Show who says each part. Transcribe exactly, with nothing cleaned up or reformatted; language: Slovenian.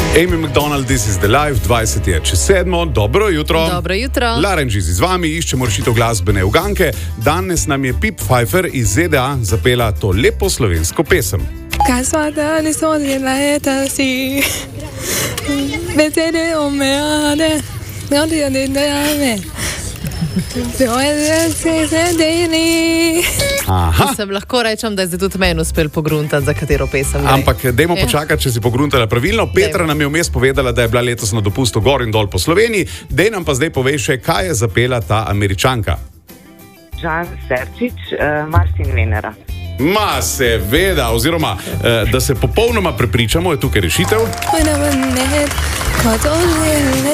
Speaker 1: Amy McDonald, This is the Life, dvajset je čez sedmo, dobro jutro.
Speaker 2: Dobro jutro.
Speaker 1: Lauren Gizi z vami, iščemo rešitev glasbene uganke. Danes nam je Pip Pfeiffer iz Z D A zapela to lepo slovensko pesem.
Speaker 3: Kaj sva dali sodi leta si, besede omeane, nodi odi dejame, dojde se sedeli.
Speaker 1: Aha.
Speaker 2: Sem lahko rečem, da je zdaj tudi meni uspel pogruntati, za katero pesem gre.
Speaker 1: Ampak dajmo počakati, če si pogruntala pravilno. Petra nam je vmes povedala, da je bila letos na dopustu gor in dol po Sloveniji. Dej nam pa zdaj povej še, kaj je zapela ta Američanka.
Speaker 4: Žan Serčič, uh, Martin Venera.
Speaker 1: Ma seveda, oziroma, eh, da se popolnoma prepričamo, je tukaj rešitev.